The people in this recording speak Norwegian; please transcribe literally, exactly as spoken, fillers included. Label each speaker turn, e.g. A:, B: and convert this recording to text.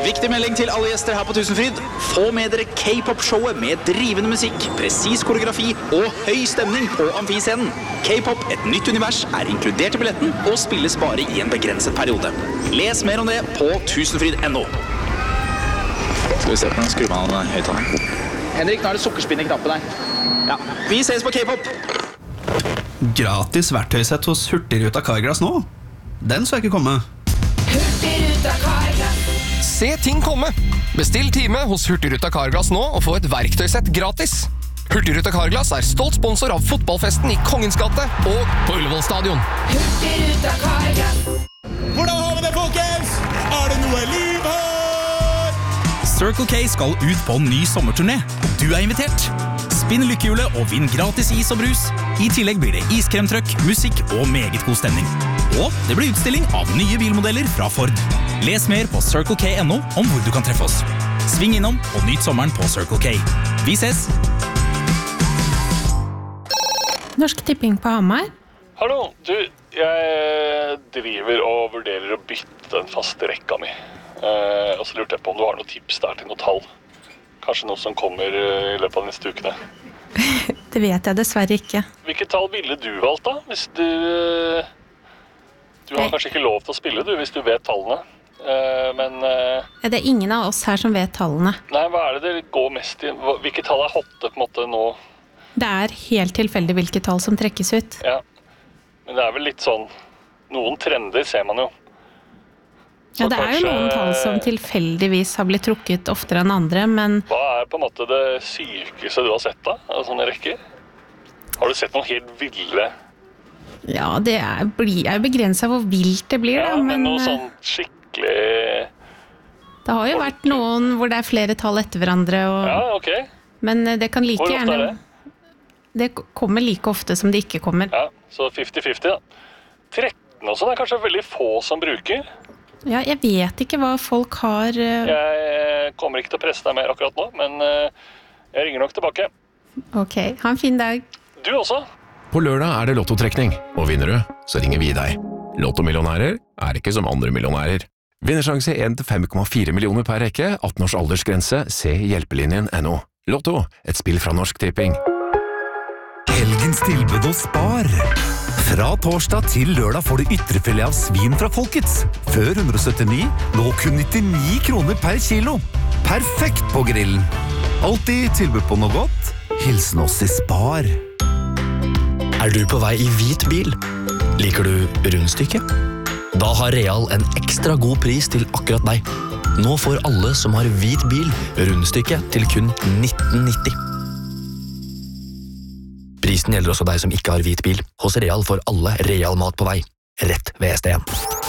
A: Viktig melding til alle gjester her på Tusenfryd. Få med dere K-pop-showet med drivende musikk, presis koreografi og høy stemning på amfiscenen. K-pop, et nytt univers, er inkludert i billetten og spilles bare i en begrenset periode. Les mer om det på tusenfryd punktum no. Skal vi se på den skrubbanen høyttaleren. Henrik, nå er det sukkerspinn i knappen her. Ja, vi ses på K-pop.
B: Gratis verktøysett hos Hurtigruta Carglass nå. Den så jeg ikke komme.
C: Hurtigruta Carglass.
D: Se ting komme. Bestill time hos Hurtigruta Carglass nå og få et verktøysett gratis. Hurtigruta Carglass er stolt sponsor av fotballfesten i Kongens gate og på Ullevål stadion.
C: Hurtigruta Carglass.
E: Hvordan har vi det, folkens? Er det noe liv her?
F: Circle K skal ut på en ny sommerturné. Du er invitert. Spinn lykkehjulet og vinn gratis is og brus. I tillegg blir det iskremtrøkk, musikk og meget god stemning. Og det blir utstilling av nye bilmodeller fra Ford. Les mer på circle k punktum no om hvor du kan treffe oss. Sving innom og nyt sommeren på Circle K. Vi ses!
G: Norsk Tipping på Hamar.
H: Hallo, du, jeg driver og vurderer å bytte den faste rekka mi. Uh, og så lurte jeg på om du har noen tips der til noe tall. Kanskje noe som kommer uh, i løpet av neste ukene.
G: Det vet jeg dessverre ikke.
H: Hvilket tall ville du valgt da? Hvis du... Uh, du har
G: Nei.
H: kanskje ikke lov til å spille du, hvis du vet tallene. Uh, men... Uh,
G: Det er ingen av oss her som vet tallene.
H: nei, hva er det det går mest i? Hva- Hvilke tall er hotte på en måte nå?
G: Det er helt tilfeldig hvilke tall som trekkes ut.
H: Ja, men det er vel litt sånn... Noen trender ser man jo. Så
G: Ja, det er jo
H: kanskje-
G: noen tall som tilfeldigvis har blitt trukket oftere enn andre, men
H: Hva er på en måte det sykeste du har sett da, av sånne rekker? Har du sett noen helt ville?
G: ja, det er, blir, er jo begrenset hvor vilt det blir,
H: Ja,
G: da.
H: men
G: Men
H: noe
G: eh,
H: sånn skikkelig...
G: det har jo vært noen hvor det er flere tall etter hverandre, og,
H: Ja, ok.
G: men eh, det kan like
H: Hvor ofte er
G: gjerne... Det kommer like ofte som det ikke kommer.
H: Ja, så femti femti da. tretten og sånn er kanskje veldig få som bruker.
G: Ja, jeg vet ikke hva folk har... eh,
H: Jeg eh, kommer ikke til å presse deg mer akkurat nå, men eh, jeg ringer nok tilbake.
G: Ok, ha en fin dag.
H: Du også.
I: På lørdag er det lottotrekning, og vinner du, så ringer vi deg. Lottomillionærer er ikke som andre millionærer. Vinnersjanse en til fem komma fire millioner per rekke, atten års aldersgrense, se hjelpelinjen punktum no. Lotto, et spill fra Norsk Tipping.
J: Helgens tilbud hos Spar. Fra torsdag til lørdag får du ytrefilet av svin fra Folkets. Før hundre og syttini, nå kun nittini kroner per kilo. Perfekt på grillen. Alltid tilbud på noe godt. Hilsen oss i Spar.
K: Er du på vei i hvit bil? Liker du rundstykke? Da har Real en ekstra god pris til akkurat deg. Nå får alle som har hvit bil rundstykke til kun nitten nitti. Prisen gjelder også deg som ikke har hvit bil. Hos Real får alle Real mat på vei. Rett ved S D en.